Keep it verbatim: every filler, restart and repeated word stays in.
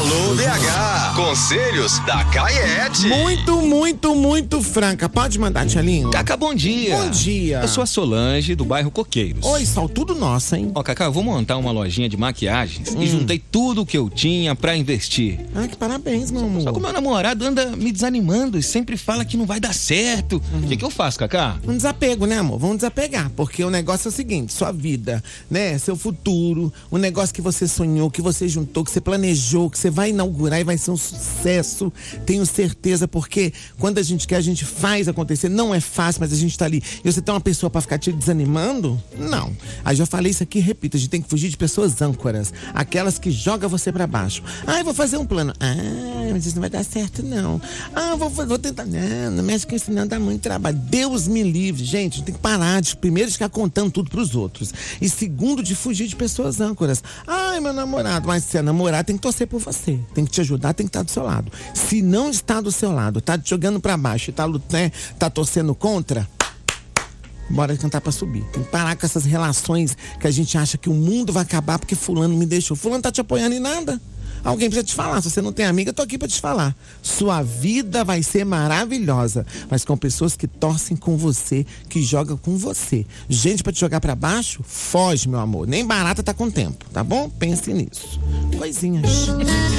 Alô, B H. Conselhos da Caiete. Muito, muito, muito franca. Pode mandar, tia Linho? Cacá, bom dia. Bom dia. Eu sou a Solange, do bairro Coqueiros. Oi, Sol, tudo nosso, hein? Ó, Cacá, eu vou montar uma lojinha de maquiagens hum. e juntei tudo o que eu tinha pra investir. Ah, que parabéns, meu amor. Só que o meu namorado anda me desanimando e sempre fala que não vai dar certo. O uhum. que, que eu faço, Cacá? Um desapego, né, amor? Vamos desapegar, porque o negócio é o seguinte, sua vida, né, seu futuro, o negócio que você sonhou, que você juntou, que você planejou, que você vai inaugurar e vai ser um sucesso, tenho certeza, porque quando a gente quer, a gente faz acontecer. Não é fácil, mas a gente tá ali. E você tem uma pessoa pra ficar te desanimando? Não. Aí já falei isso aqui, repito, a gente tem que fugir de pessoas âncoras, aquelas que jogam você pra baixo. Ah, eu vou fazer um plano. Ah, mas isso não vai dar certo, não. Ah, vou, vou tentar. Não, não mexe com isso não, dá muito trabalho. Deus me livre. Gente, a gente tem que parar de, primeiro, de ficar contando tudo pros outros. E segundo, de fugir de pessoas âncoras. Ai, meu namorado, mas se é namorar, tem que torcer por você. Tem que te ajudar, tem que estar do seu lado. Se não está do seu lado, tá te jogando pra baixo e tá, né, tá torcendo contra, bora cantar pra subir. Tem que parar com essas relações que a gente acha que o mundo vai acabar porque fulano me deixou. Fulano tá te apoiando em nada. Alguém precisa te falar. Se você não tem amiga, eu tô aqui pra te falar. Sua vida vai ser maravilhosa, mas com pessoas que torcem com você, que jogam com você. Gente pra te jogar pra baixo, foge, meu amor. Nem barata tá com tempo, tá bom? Pense nisso. Coisinhas.